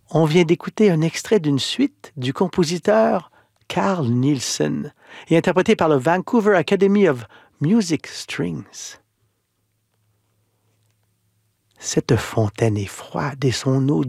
On vient d'écouter un extrait d'une suite du compositeur Carl Nielsen et interprété par le Vancouver Academy of Music Strings. Cette fontaine est froide et son eau